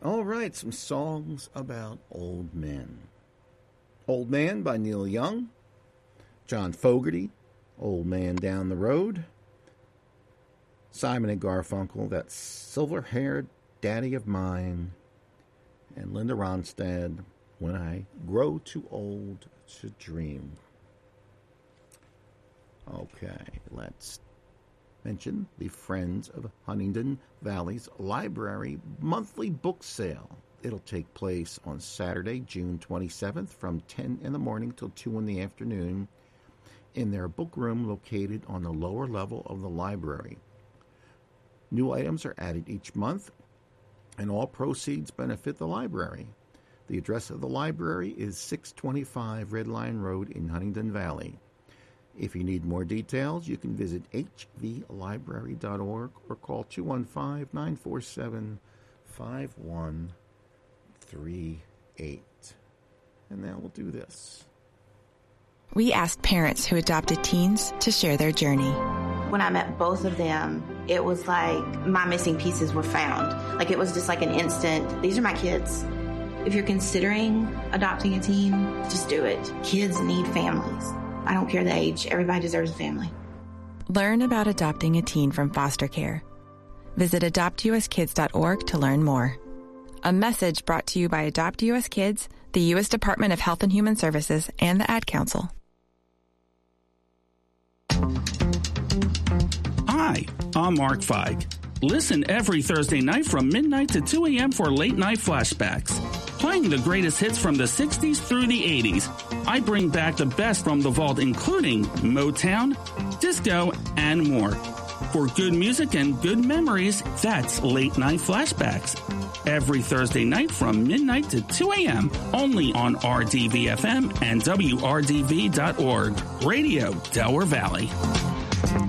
All right, some songs about old men. Old Man by Neil Young. John Fogerty, Old Man Down the Road. Simon and Garfunkel, That Silver-Haired Daddy of Mine. And Linda Ronstadt, When I Grow Too Old to Dream. Okay, let's mention the Friends of Huntingdon Valley's Library monthly book sale. It'll take place on Saturday, June 27th from 10 in the morning till 2 in the afternoon in their book room located on the lower level of the library. New items are added each month, and all proceeds benefit the library. The address of the library is 625 Red Line Road in Huntingdon Valley. If you need more details, you can visit hvlibrary.org or call 215-947-5138. And now we'll do this. We asked parents who adopted teens to share their journey. When I met both of them, it was like my missing pieces were found. Like it was just like an instant, these are my kids. If you're considering adopting a teen, just do it. Kids need families. I don't care the age. Everybody deserves a family. Learn about adopting a teen from foster care. Visit adoptuskids.org to learn more. A message brought to you by Adopt U.S. Kids, the U.S. Department of Health and Human Services, and the Ad Council. Hi, I'm Mark Feig. Listen every Thursday night from midnight to 2 a.m. for Late Night Flashbacks. Playing the greatest hits from the 60s through the 80s, I bring back the best from the vault, including Motown, disco, and more. For good music and good memories, that's Late Night Flashbacks. Every Thursday night from midnight to 2 a.m., only on RDV-FM and WRDV.org. Radio Delaware Valley.